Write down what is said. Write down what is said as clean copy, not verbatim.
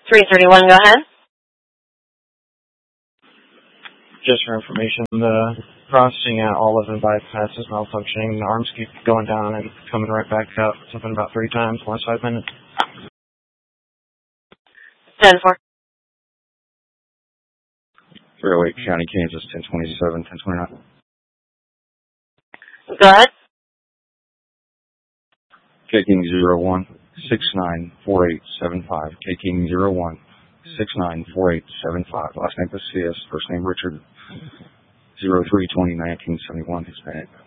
331, go ahead. Just for information, the processing at Olive and Bypass is malfunctioning. The arms keep going down and coming right back up, something about 3 times in the last 5 minutes. 10-4. 308 County, Kansas, 1027, 1029. Go ahead. K-King 01, 694875. K-King 01, 694875. Last name Pacias, first name Richard. 0320 1971, Hispanic.